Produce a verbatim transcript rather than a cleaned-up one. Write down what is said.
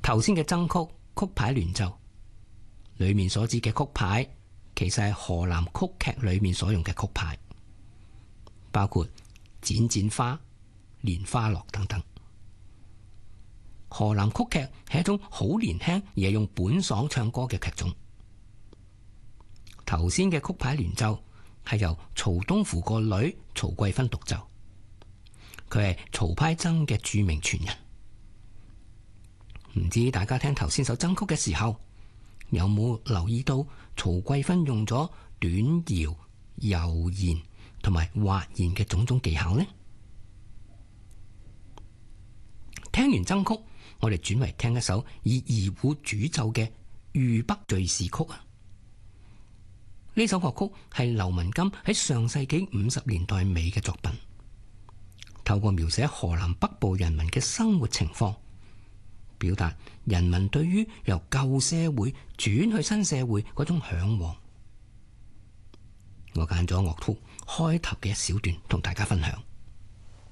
頭先嘅僧曲曲牌聯奏裏面所指嘅曲牌，其實係河南曲劇裏面所用嘅曲牌，包括剪剪花、蓮花落等等。河南曲劇係一種好年輕而係用本嗓唱歌嘅劇種。頭先嘅曲牌聯奏係由曹東湖個女曹桂芬獨奏，佢係曹派僧嘅著名傳人。唔知大家聽頭先首僧曲嘅時候，有冇留意到曹桂芬用咗短搖、柔弦同埋滑弦嘅種種技巧呢？聽完僧曲，我哋轉為聽一首以二胡主奏嘅《豫北敘事曲》啊！呢首樂曲係劉文金喺上世紀五十年代尾嘅作品，透過描寫河南北部人民嘅生活情況，表達人民對於由舊社會轉去新社會嗰種向往。我揀咗樂曲開頭嘅一小段同大家分享。